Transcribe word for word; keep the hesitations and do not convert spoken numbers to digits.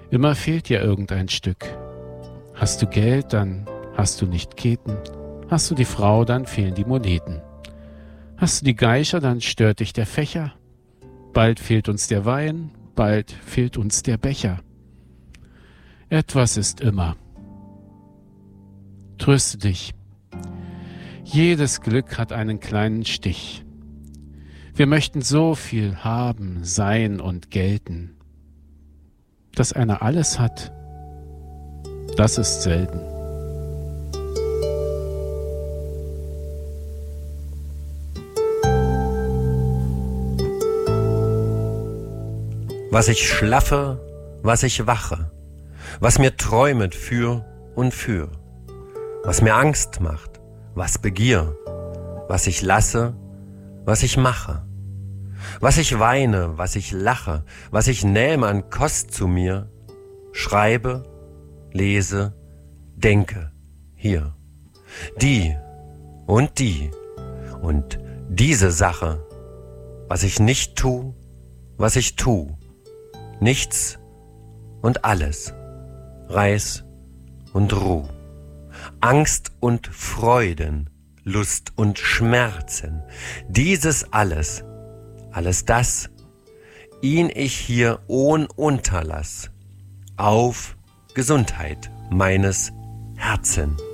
Immer fehlt dir irgendein Stück. Hast du Geld, dann hast du nicht Keten. Hast du die Frau, dann fehlen die Moneten. Hast du die Geicher, dann stört dich der Fächer. Bald fehlt uns der Wein, bald fehlt uns der Becher. Etwas ist immer. Tröste dich. Jedes Glück hat einen kleinen Stich. Wir möchten so viel haben, sein und gelten. Dass einer alles hat, das ist selten. Was ich schlaffe, was ich wache, was mir träumet für und für, was mir Angst macht, was Begier, was ich lasse, was ich mache, was ich weine, was ich lache, was ich nähme an Kost zu mir, schreibe, lese, denke, hier, die und die und diese Sache, was ich nicht tu, was ich tu, nichts und alles, Reis und Ruh, Angst und Freuden, Lust und Schmerzen, dieses alles, alles das, ihn ich hier ohn Unterlass, auf Gesundheit meines Herzens.